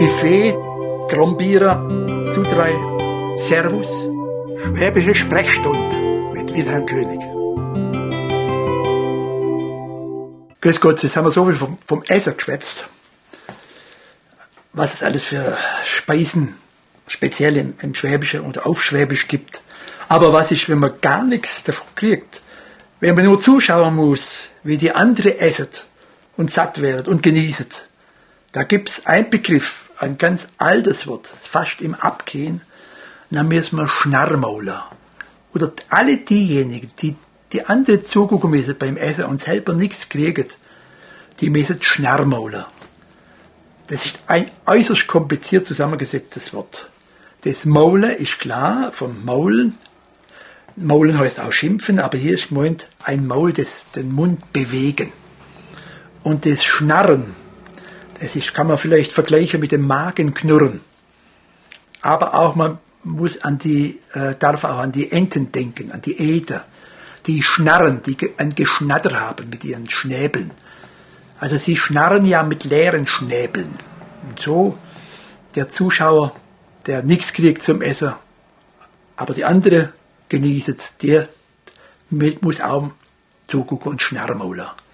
Buffet, Trombieren, Zudrei, Servus, Schwäbische Sprechstunde mit Wilhelm König. Grüß Gott, jetzt haben wir so viel vom Essen geschwätzt. Was es alles für Speisen speziell im Schwäbischen und auf Schwäbisch gibt. Aber was ist, wenn man gar nichts davon kriegt? Wenn man nur zuschauen muss, wie die andere essen und satt werden und genießen. Da gibt's einen Begriff, ein ganz altes Wort, fast im Abgehen, dann müssen wir Schnarrmauler. Oder alle diejenigen, die andere zugucken müssen beim Essen und selber nichts kriegen, die müssen Schnarrmauler. Das ist ein äußerst kompliziert zusammengesetztes Wort. Das Maulen ist klar, vom Maulen. Maulen heißt auch schimpfen, aber hier ist gemeint ein Maul, das den Mund bewegen. Und das Schnarren, kann man vielleicht vergleichen mit dem Magenknurren. Aber auch man darf auch an die Enten denken, an die Eder, die schnarren, die ein Geschnatter haben mit ihren Schnäbeln. Also sie schnarren ja mit leeren Schnäbeln. Und so der Zuschauer, der nichts kriegt zum Essen, aber die andere genießt, der muss auch zugucken und schnarrmaulen.